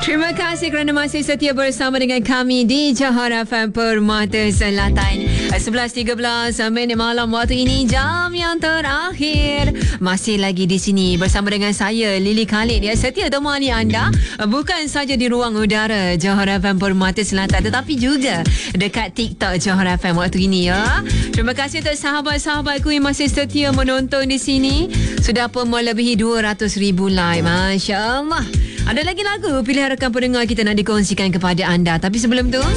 Terima kasih kerana masih setia bersama dengan kami di Johor FM Permata Selatan. 11.13 minit malam waktu ini, jam yang terakhir. Masih lagi di sini bersama dengan saya, Lily Khalid. Ya, setia temani anda bukan saja di ruang udara Johor FM Permata Selatan, tetapi juga dekat TikTok Johor FM waktu ini ya. Terima kasih untuk sahabat-sahabatku yang masih setia menonton di sini. Sudah pun melebihi 200,000 like. Masya Allah. Ada lagi lagu pilihan rakan pendengar kita nak dikongsikan kepada anda. Tapi sebelum tu,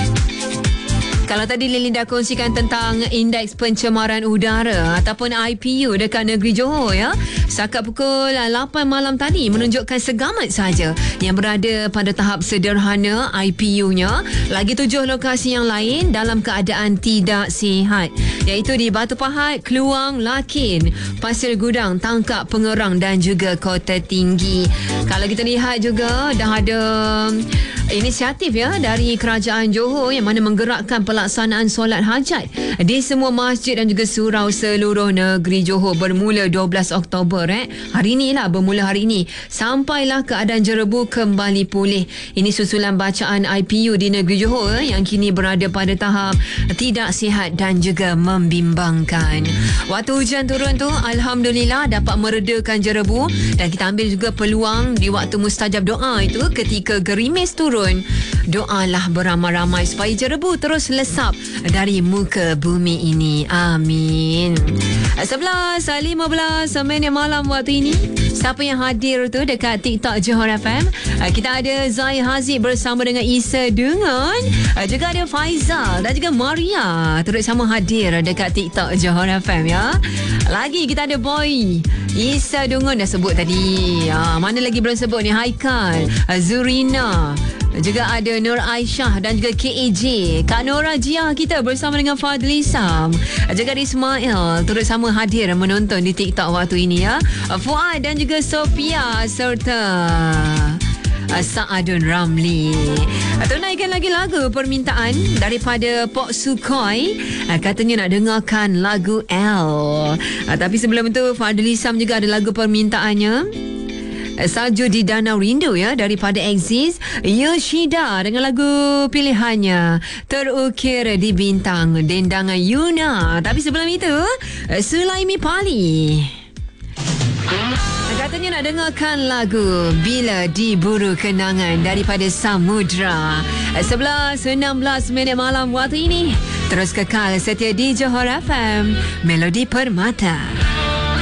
kalau tadi Lily dah kongsikan tentang indeks pencemaran udara ataupun IPU dekat negeri Johor ya. Setakat pukul 8 malam tadi menunjukkan segamat saja yang berada pada tahap sederhana IPU-nya. Lagi 7 lokasi yang lain dalam keadaan tidak sihat, iaitu di Batu Pahat, Kluang, Lakin, Pasir Gudang, Tangkap, Pengerang dan juga Kota Tinggi. Kalau kita lihat juga dah ada inisiatif ya dari Kerajaan Johor yang mana menggerakkan pelaksanaan solat hajat di semua masjid dan juga surau seluruh negeri Johor bermula 12 Oktober. Hari ni lah, bermula hari ni sampailah keadaan jerebu kembali pulih. Ini susulan bacaan IPU di negeri Johor yang kini berada pada tahap tidak sihat dan juga membimbangkan. Waktu hujan turun tu, alhamdulillah dapat meredakan jerebu, dan kita ambil juga peluang di waktu mustajab doa itu ketika gerimis turun. Doalah beramai-ramai supaya jerebu terus lesap dari muka bumi ini. Amin. 11.15 minit malam waktu ini. Siapa yang hadir tu dekat TikTok Johor FM? Kita ada Zai Haziq bersama dengan Isa Dungun. Juga ada Faizal dan juga Maria turut sama hadir dekat TikTok Johor FM ya. Lagi kita ada Boy, Isa Dungun dah sebut tadi. Mana lagi belum sebut ni? Haikal, Zurina, juga ada Nur Aisyah dan juga KAJ. Kak Nora Jia kita bersama dengan Fadli Sam, juga ada Ismail turut sama hadir menonton di TikTok waktu ini ya. Fuad dan juga Sophia serta Sa'adun Ramli. Tunaikan lagi lagu permintaan daripada Pok Sukhoi. Katanya nak dengarkan lagu L. Tapi sebelum itu, Fadli Sam juga ada lagu permintaannya, Salju di Danau Rindu ya, daripada Exis Yoshida dengan lagu pilihannya Terukir di Bintang, dendangan Yuna. Tapi sebelum itu, Sulaimi Pali katanya nak dengarkan lagu Bila Diburu Kenangan daripada Samudra. 11.16 minit malam waktu ini. Terus kekal setia di Johor FM, Melodi Permata.